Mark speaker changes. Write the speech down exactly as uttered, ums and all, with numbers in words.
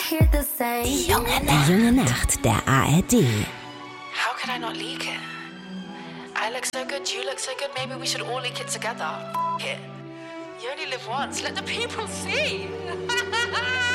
Speaker 1: Die junge Nacht. Die junge Nacht der A R D.
Speaker 2: How could I not leak it? I look so good, you look so good, maybe we should all leak it together. F- it. You only live once, let the people see.